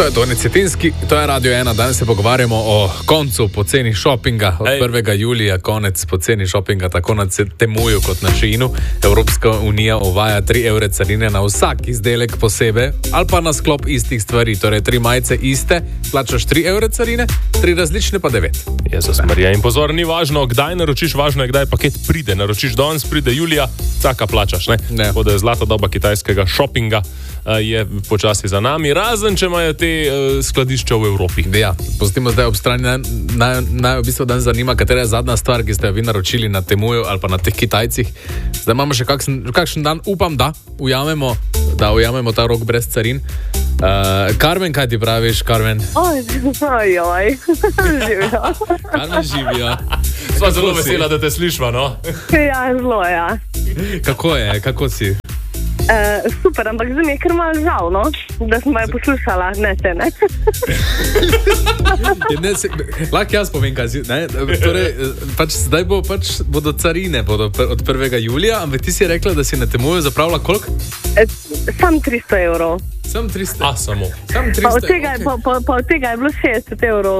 To je Toni Cetinski, to je Radio 1. Danes se pogovarjamo o koncu poceni šopinga. Od 1. julija konec poceni šopinga, tako na Temuju kot na Sheinu. Evropska unija uvaja 3 evre carine na vsak izdelek posebej ali pa na sklop istih stvari. Torej 3 majice iste, plačaš 3 evre carine, 3 različne pa 9. Jezus Marija, in pozor, ni važno, kdaj naročiš, važno je, kdaj paket pride. Naročiš danes, pride julija, caka plačaš, ne? Tako da je zlata doba kitajskega šopinga je počasi za nami, razen če imajo te skladišča v Evropi. Ja, pustimo zdaj ob strani. Naj v bistvu dan zanima, katera je zadnja stvar, ki ste jo vi naročili na Temuju ali pa na teh Kitajcih. Zdaj imamo še kakšen dan, upam, da ujamemo ta rok brez carin. Carmen, kaj ti praviš, Carmen? Ojoj, živijo. Carmen živijo. Sva zelo vesela, da te slišva, no? Ja, zelo, ja. Kako je, kako si? Super, ampak zdaj mi je kar malo žal, no? Da sem jo poslušala, ne se, ne? Lahko jaz povem, kaj si, ne? Torej, zdaj bodo carine od 1. julija, ampak ti si rekla, da si na Temuju zapravila koliko? Sam 300 evrov. Sam 300? Samo. Sam 300, pa od tega je bilo 60 evrov